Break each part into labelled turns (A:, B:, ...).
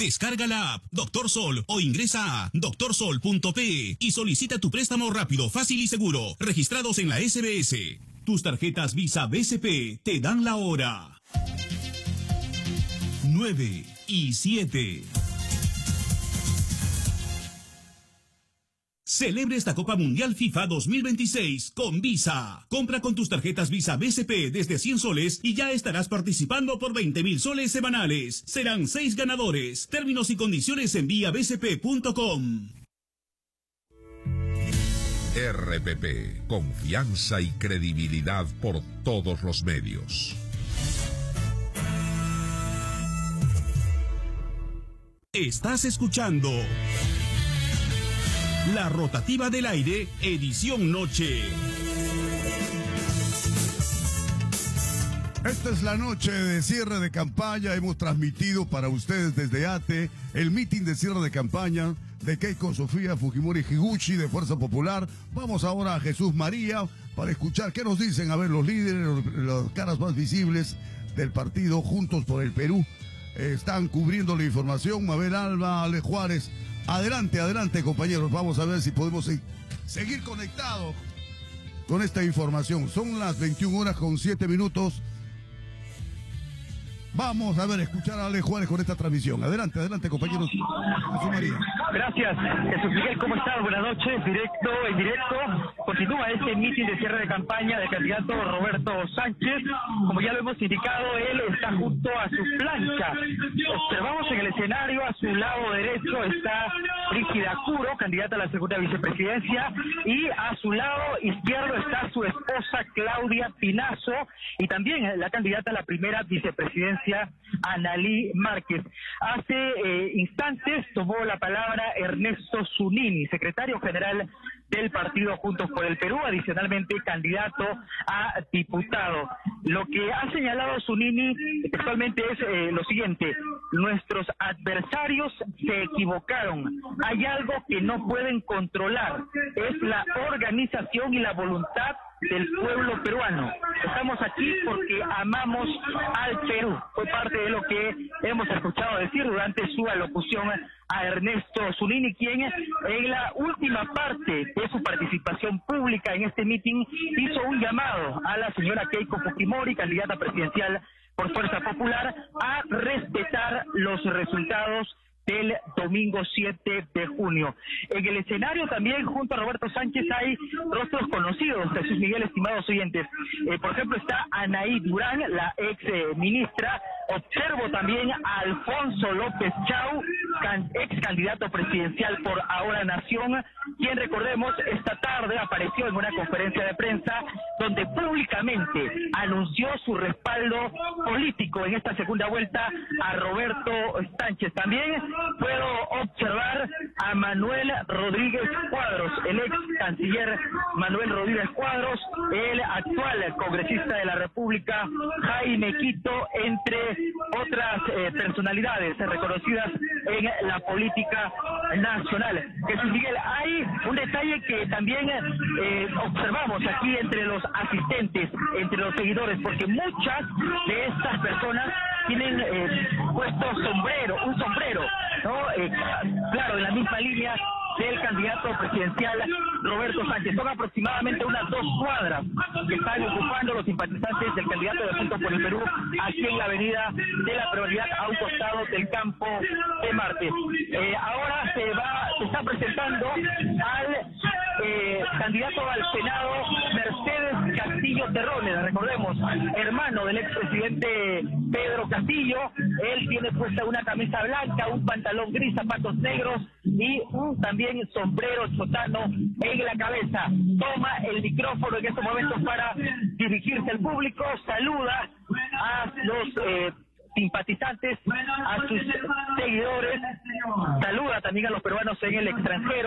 A: Descarga la app Doctor Sol o ingresa a doctorsol.pe y solicita tu préstamo rápido, fácil y seguro. Registrados en la SBS. Tus tarjetas Visa BCP te dan la hora. 9:07. Celebre esta Copa Mundial FIFA 2026 con Visa. Compra con tus tarjetas Visa BCP desde 100 soles y ya estarás participando por 20.000 soles semanales. Serán 6 ganadores. Términos y condiciones en viabcp.com.
B: RPP, confianza y credibilidad por todos los medios.
A: Estás escuchando La Rotativa del Aire, edición noche.
C: Esta es la noche de cierre de campaña. Hemos transmitido para ustedes desde ATE el mitin de cierre de campaña de Keiko Sofía Fujimori Higuchi de Fuerza Popular. Vamos ahora a Jesús María para escuchar qué nos dicen, a ver, los líderes, las caras más visibles del partido Juntos por el Perú. Están cubriendo la información. Mabel Alba, Ale Juárez. Adelante, adelante, compañeros. Vamos a ver si podemos seguir conectados con esta información. Son las 21:07. Vamos a ver, escuchar a Ale Juárez con esta transmisión. Adelante, adelante, compañeros. Jesús María.
D: Gracias, Jesús Miguel. ¿Cómo estás? Buenas noches. En directo. Continúa este mitin de cierre de campaña del candidato Roberto Sánchez. Como ya lo hemos indicado, él está junto a su plancha. Observamos en el escenario, a su lado derecho está Brígida Curo, candidata a la segunda vicepresidencia, y a su lado izquierdo está su esposa Claudia Pinazo, y también la candidata a la primera vicepresidencia, Analí Márquez. Hace instantes tomó la palabra Ernesto Zunini, secretario general del partido Juntos por el Perú, adicionalmente candidato a diputado. Lo que ha señalado Zunini textualmente es lo siguiente: nuestros adversarios se equivocaron, hay algo que no pueden controlar, es la organización y la voluntad del pueblo peruano. Estamos aquí porque amamos al Perú. Fue parte de lo que hemos escuchado decir durante su alocución a Ernesto Zunini, quien en la última parte de su participación pública en este mitin hizo un llamado a la señora Keiko Fujimori, candidata presidencial por Fuerza Popular, a respetar los resultados del domingo 7 de junio. En el escenario también, junto a Roberto Sánchez, hay rostros conocidos, Jesús Miguel, estimados oyentes. Por ejemplo, está Anaí Durán, la ex ministra. Observo también a Alfonso López Chau, ex candidato presidencial por Ahora Nación, quien, recordemos, esta tarde apareció en una conferencia de prensa donde públicamente anunció su respaldo político en esta segunda vuelta a Roberto Sánchez. También puedo observar a Manuel Rodríguez Cuadros, el ex canciller Manuel Rodríguez Cuadros, el actual congresista de la República Jaime Quito, entre otras personalidades reconocidas en la política nacional. Jesús Miguel, hay un detalle que también observamos aquí entre los asistentes, entre los seguidores, porque muchas de estas personas tienen puesto un sombrero, ¿no? Claro, en la misma línea del candidato presidencial Roberto Sánchez. Son aproximadamente unas 2 cuadras que están ocupando los simpatizantes del candidato de Juntos por el Perú aquí en la avenida de la Prioridad, a un costado del campo de Marte. Ahora se está presentando al candidato al Senado, Mercedes Castillo Terrones, recordemos, hermano del expresidente Pedro Castillo. Él tiene puesta una camisa blanca, un pantalón gris, zapatos negros y también sombrero chotano en la cabeza. Toma el micrófono en estos momentos para dirigirse al público, saluda a los simpatizantes, a sus seguidores, saluda también a los peruanos en el extranjero.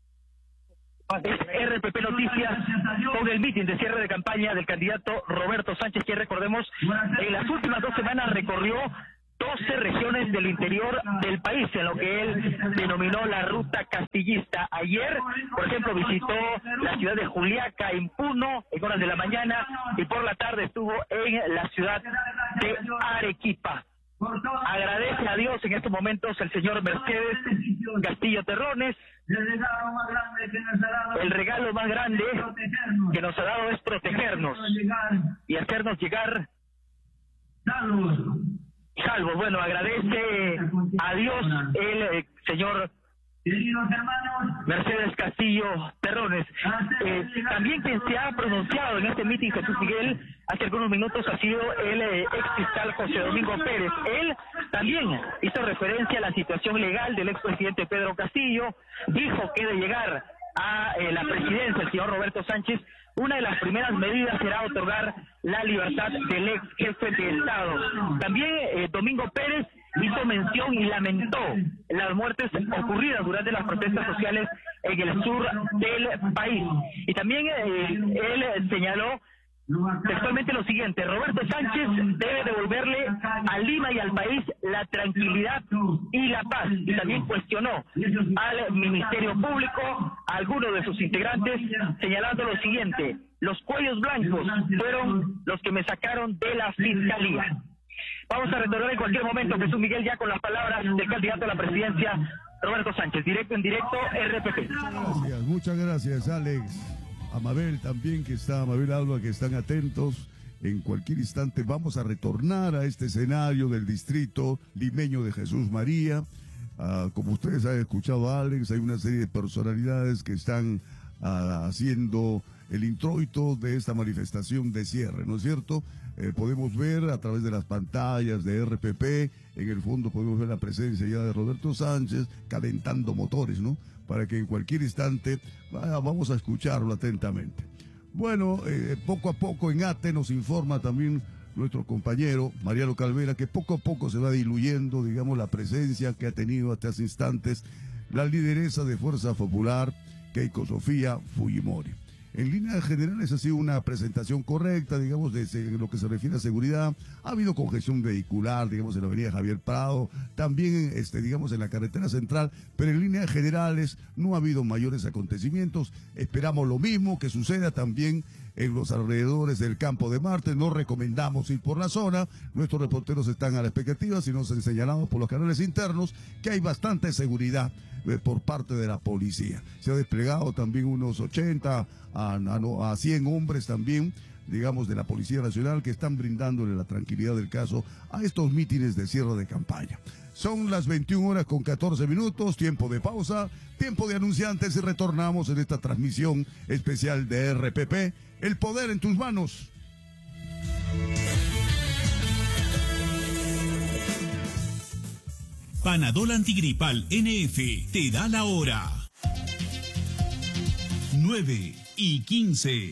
D: Es RPP Noticias con el mitin de cierre de campaña del candidato Roberto Sánchez, que, recordemos, en las últimas 2 semanas recorrió 12 regiones del interior del país, en lo que él denominó la ruta castillista. Ayer, por ejemplo, visitó la ciudad de Juliaca, en Puno, en horas de la mañana, y por la tarde estuvo en la ciudad de Arequipa. agradece a Dios en estos momentos el señor Mercedes Castillo Terrones. El regalo más grande que nos ha dado es protegernos y hacernos llegar salvos. Bueno, agradece a Dios el señor Mercedes Castillo Terrones. También quien se ha pronunciado en este mitin, Jesús Miguel, hace algunos minutos ha sido el ex fiscal José Domingo Pérez. Él también hizo referencia a la situación legal del expresidente Pedro Castillo. Dijo que de llegar a la presidencia el señor Roberto Sánchez, una de las primeras medidas será otorgar la libertad del ex jefe de Estado. También Domingo Pérez hizo mención y lamentó las muertes ocurridas durante las protestas sociales en el sur del país. Y también él señaló textualmente lo siguiente: Roberto Sánchez debe devolverle a Lima y al país la tranquilidad y la paz. Y también cuestionó al Ministerio Público, a algunos de sus integrantes, señalando lo siguiente: los cuellos blancos fueron los que me sacaron de la fiscalía. Vamos a retornar en cualquier momento, Jesús Miguel, ya con las palabras del candidato a la presidencia, Roberto Sánchez. Directo en directo, RPP.
C: Muchas gracias, Alex. A Mabel también, Mabel Alba, que están atentos. En cualquier instante vamos a retornar a este escenario del distrito limeño de Jesús María. Como ustedes han escuchado a Alex, hay una serie de personalidades que están haciendo el introito de esta manifestación de cierre, ¿no es cierto? Podemos ver a través de las pantallas de RPP, en el fondo podemos ver la presencia ya de Roberto Sánchez calentando motores, ¿no? Para que en cualquier instante vamos a escucharlo atentamente. Bueno, poco a poco en ATE nos informa también nuestro compañero Mariano Calvera que poco a poco se va diluyendo, digamos, la presencia que ha tenido hasta hace instantes la lideresa de Fuerza Popular, Keiko Sofía Fujimori. En líneas generales ha sido una presentación correcta, digamos, en lo que se refiere a seguridad. Ha habido congestión vehicular, digamos, en la avenida Javier Prado, también, digamos, en la carretera central, pero en líneas generales no ha habido mayores acontecimientos. Esperamos lo mismo que suceda también en los alrededores del Campo de Marte. No recomendamos ir por la zona. Nuestros reporteros están a la expectativa, si nos han señalado por los canales internos que hay bastante seguridad por parte de la policía. Se ha desplegado también unos 80 a 100 hombres también, digamos, de la Policía Nacional, que están brindándole la tranquilidad del caso a estos mítines de cierre de campaña. Son las 21:14, tiempo de pausa, tiempo de anunciantes, y retornamos en esta transmisión especial de RPP, El Poder en tus Manos.
A: Panadol Antigripal NF te da la hora. 9:15.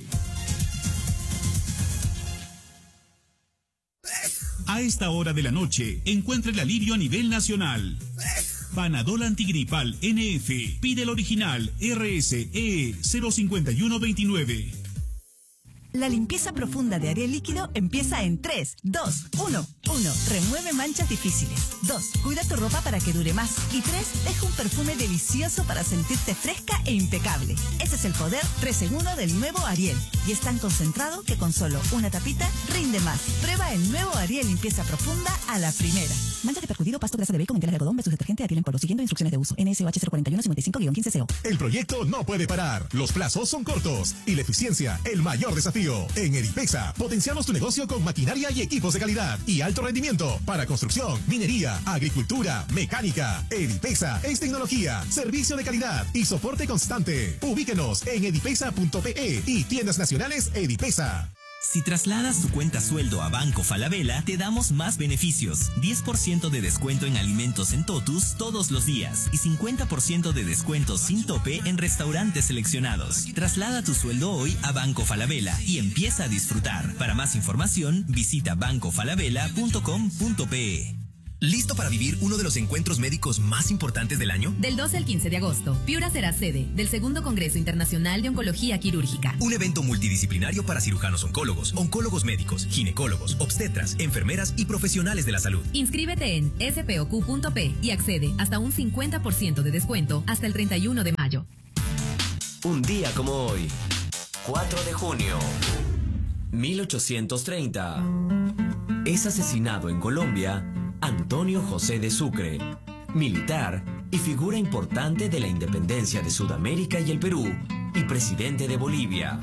A: A esta hora de la noche, encuentra el alivio a nivel nacional. Panadol Antigripal NF. Pide el original RSE 05129.
E: La limpieza profunda de Ariel Líquido empieza en 3, 2, 1. 1. Remueve manchas difíciles. 2. Cuida tu ropa para que dure más. Y 3. Deja un perfume delicioso para sentirte fresca e impecable. Ese es el poder 3 en 1 del nuevo Ariel. Y es tan concentrado que con solo una tapita rinde más. Prueba el nuevo Ariel Limpieza Profunda a la primera. Manchas de percudido, pasto, grasa de bacon, enteras de algodón versus detergente Ariel en polvo. Siguiendo instrucciones de uso. NSOH 041-55-15CO.
F: El proyecto no puede parar. Los plazos son cortos. Y la eficiencia, el mayor desafío. En Edipesa, potenciamos tu negocio con maquinaria y equipos de calidad y alto rendimiento para construcción, minería, agricultura, mecánica. Edipesa es tecnología, servicio de calidad y soporte constante. Ubíquenos en edipesa.pe y tiendas nacionales Edipesa.
G: Si trasladas tu cuenta sueldo a Banco Falabella, te damos más beneficios. 10% de descuento en alimentos en Totus todos los días y 50% de descuento sin tope en restaurantes seleccionados. Traslada tu sueldo hoy a Banco Falabella y empieza a disfrutar. Para más información, visita bancofalabella.com.pe.
H: ¿Listo para vivir uno de los encuentros médicos más importantes del año?
I: Del 12 al 15 de agosto, Piura será sede del segundo Congreso Internacional de Oncología Quirúrgica.
H: Un evento multidisciplinario para cirujanos oncólogos, oncólogos médicos, ginecólogos, obstetras, enfermeras y profesionales de la salud.
I: Inscríbete en spoq.p y accede hasta un 50% de descuento hasta el 31 de mayo.
J: Un día como hoy, 4 de junio, 1830, es asesinado en Colombia Antonio José de Sucre, militar y figura importante de la independencia de Sudamérica y el Perú, y presidente de Bolivia.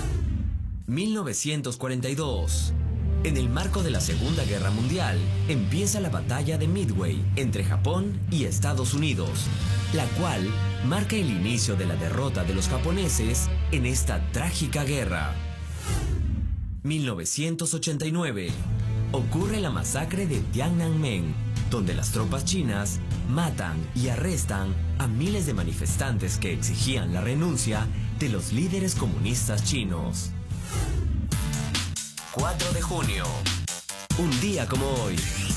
J: 1942. En el marco de la Segunda Guerra Mundial, empieza la batalla de Midway entre Japón y Estados Unidos, la cual marca el inicio de la derrota de los japoneses en esta trágica guerra. 1989. Ocurre la masacre de Tiananmen, donde las tropas chinas matan y arrestan a miles de manifestantes que exigían la renuncia de los líderes comunistas chinos. 4 de junio. Un día como hoy.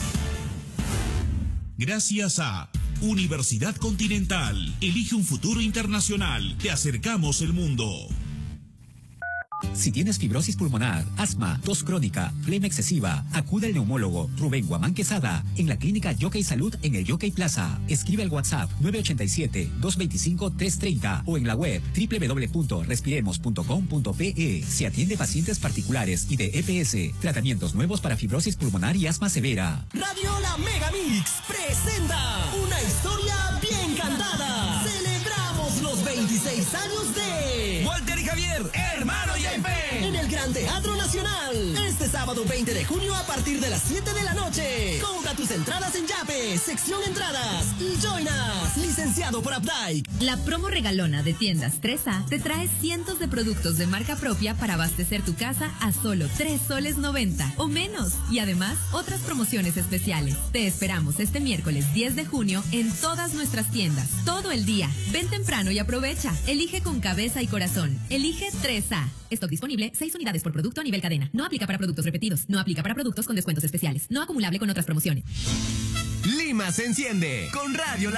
A: Gracias a Universidad Continental. Elige un futuro internacional. Te acercamos el mundo.
K: Si tienes fibrosis pulmonar, asma, tos crónica, flema excesiva, acude al neumólogo Rubén Guamán Quesada en la clínica Yockey Salud en el Yockey Plaza. Escribe al WhatsApp 987-225-330 o en la web www.respiremos.com.pe. Se atiende pacientes particulares y de EPS. Tratamientos nuevos para fibrosis pulmonar y asma severa.
L: Radio La Mega Mix presenta una historia bien cantada. Celebramos los 26 años de
H: Walter y Javier, hermano y
L: en el Gran Teatro Nacional. Este sábado 20 de junio a partir de las 7 de la noche. Compra tus entradas en Yape, sección entradas y Join Us, licenciado por Updike.
I: La promo regalona de Tiendas 3A te trae cientos de productos de marca propia para abastecer tu casa a solo 3 soles 90 o menos. Y además, otras promociones especiales. Te esperamos este miércoles 10 de junio en todas nuestras tiendas. Todo el día. Ven temprano y aprovecha. Elige con cabeza y corazón. Elige 3A. Stock disponible, 6 unidades por producto a nivel cadena. No aplica para productos repetidos. No aplica para productos con descuentos especiales. No acumulable con otras promociones.
H: Lima se enciende con Radio La